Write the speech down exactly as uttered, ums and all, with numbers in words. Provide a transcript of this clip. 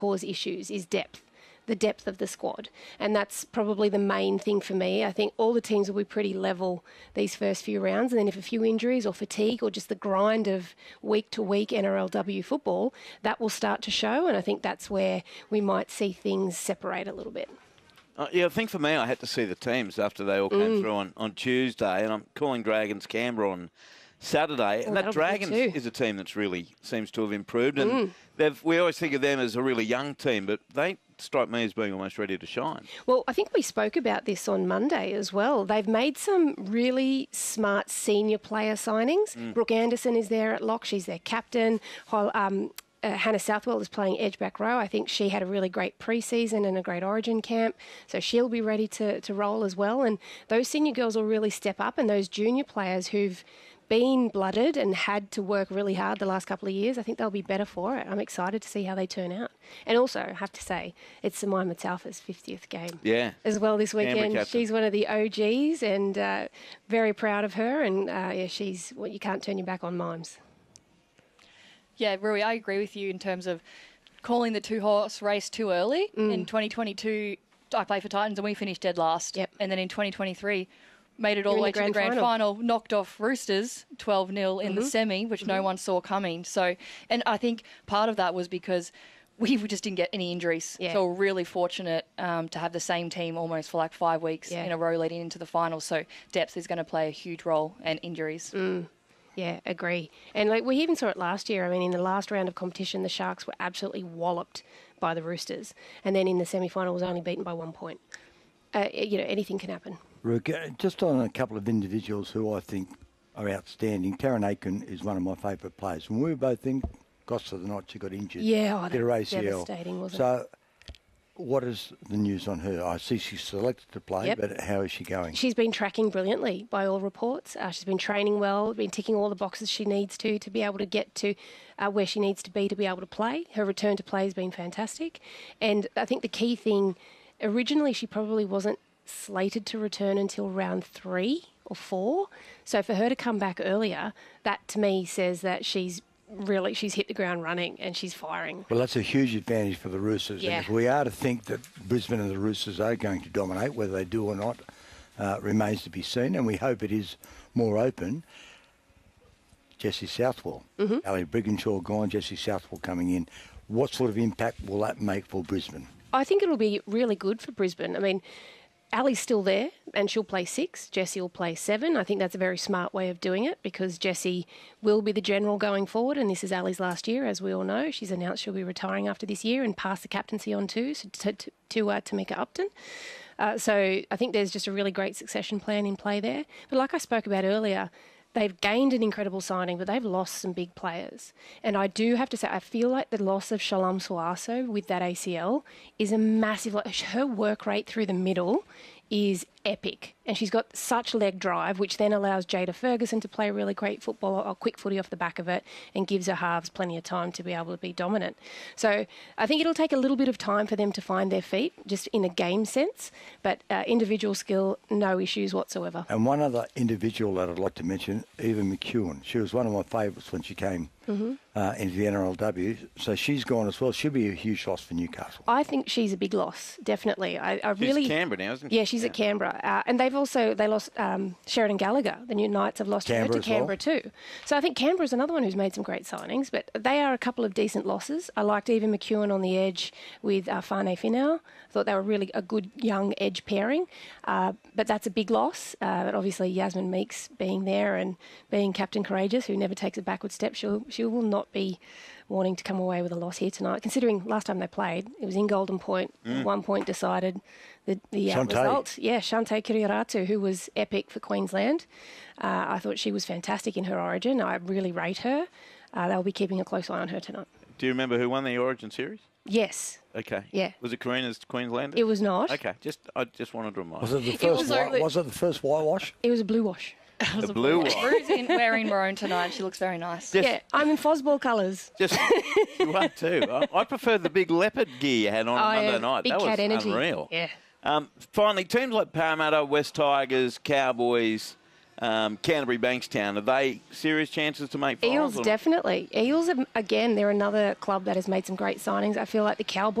cause issues is depth. The depth of the squad. And that's probably the main thing for me. I think all the teams will be pretty level these first few rounds. And then if a few injuries or fatigue or just the grind of week-to-week N R L W football, that will start to show. And I think that's where we might see things separate a little bit. Uh, yeah, I think for me, I had to see the teams after they all came mm. through on, on Tuesday. And I'm calling Dragons Canberra on Saturday, and oh, that Dragons is a team that's really seems to have improved. And mm. they've we always think of them as a really young team, but they strike me as being almost ready to shine. Well, I think we spoke about this on Monday as well. They've made some really smart senior player signings. Mm. Brooke Anderson is there at lock. She's their captain. Um, Uh, Hannah Southwell is playing edge back row. I think she had a really great pre-season and a great origin camp, so she'll be ready to, to roll as well. And those senior girls will really step up, and those junior players who've been blooded and had to work really hard the last couple of years, I think they'll be better for it. I'm excited to see how they turn out. And also, I have to say, it's Jemima Taufa's fiftieth game yeah. as well this weekend. She's one of the O Gs, and uh, very proud of her. And uh, yeah, she's well, you can't turn your back on Mimes. Yeah, Rui, I agree with you in terms of calling the two-horse race too early. Mm. In twenty twenty-two, I played for Titans and we finished dead last. Yep. And then in twenty twenty-three, made it all the way to the grand final. final, knocked off Roosters twelve nil in mm-hmm. the semi, which mm-hmm. no one saw coming. So, and I think part of that was because we just didn't get any injuries. Yeah. So we're really fortunate um, to have the same team almost for like five weeks yeah. in a row leading into the final. So depth is going to play a huge role, and injuries. Mm. Yeah, agree. And like we even saw it last year. I mean, in the last round of competition, the Sharks were absolutely walloped by the Roosters. And then in the semi-final was only beaten by one point. Uh, you know, anything can happen. Rook, just on a couple of individuals who I think are outstanding. Taryn Aiken is one of my favourite players. When we were both in Goss of the night, she got injured. Yeah, oh, did her A C L. Devastating, wasn't so, it? What is the news on her? I see she's selected to play, yep. but how is she going? She's been tracking brilliantly by all reports. Uh, she's been training well, been ticking all the boxes she needs to to be able to get to uh, where she needs to be to be able to play. Her return to play has been fantastic. And I think the key thing, originally she probably wasn't slated to return until round three or four. So for her to come back earlier, that to me says that she's really, she's hit the ground running and she's firing. Well, that's a huge advantage for the Roosters. Yeah. And if we are to think that Brisbane and the Roosters are going to dominate, whether they do or not, uh, remains to be seen. And we hope it is more open. Jessie Southwell, mm-hmm. Ali Brigginshaw gone, Jessie Southwell coming in. What sort of impact will that make for Brisbane? I think it'll be really good for Brisbane. I mean, Ali's still there and she'll play six. Jessie will play seven. I think that's a very smart way of doing it because Jessie will be the general going forward, and this is Ali's last year, as we all know. She's announced she'll be retiring after this year and pass the captaincy on to, to, to, to uh, Tamika Upton. Uh, so I think there's just a really great succession plan in play there. But like I spoke about earlier, they've gained an incredible signing, but they've lost some big players. And I do have to say, I feel like the loss of Shalom Suaso with that A C L is a massive... Her work rate through the middle is epic. And she's got such leg drive, which then allows Jada Ferguson to play really great football or quick footy off the back of it and gives her halves plenty of time to be able to be dominant. So I think it'll take a little bit of time for them to find their feet, just in a game sense. But uh, individual skill, no issues whatsoever. And one other individual that I'd like to mention, Eva McEwen. She was one of my favourites when she came mm-hmm. uh, into the N R L W. So she's gone as well. She'll be a huge loss for Newcastle. I think she's a big loss, definitely. I, I she's really. She's Canberra now, isn't she? Yeah, she's yeah. at Canberra. Uh, and they've also, they lost um, Sheridan Gallagher. The new Knights have lost Canberra her to Canberra well. too. So I think Canberra's another one who's made some great signings, but they are a couple of decent losses. I liked Eva McEwen on the edge with uh, Fane Finau. I thought they were really a good young edge pairing. Uh, but that's a big loss. Uh, but obviously Yasmin Meeks being there and being Captain Courageous, who never takes a backward step, she'll, she will not be wanting to come away with a loss here tonight, considering last time they played, it was in Golden Point, mm. one point decided the, the uh, result. Yeah, Shante Kiriratu, who was epic for Queensland. Uh, I thought she was fantastic in her origin. I really rate her. Uh, they'll be keeping a close eye on her tonight. Do you remember who won the Origin series? Yes. Okay. Yeah. Was it Karina's Queenslander? It was not. Okay. Just I just wanted to remind. Was it the first? It was, white, was it the first whitewash? It was a blue wash. The blue one. Rue's in, wearing maroon tonight. She looks very nice. Just, yeah, I'm in Fosball colours. Just you are too. I, I prefer the big leopard gear you had on oh, Monday yeah. night. Big that cat was energy. Unreal. Yeah. Um, finally, teams like Parramatta, West Tigers, Cowboys, um, Canterbury Bankstown, are they serious chances to make finals? Eels, definitely. Eels, are, again, they're another club that has made some great signings. I feel like the Cowboys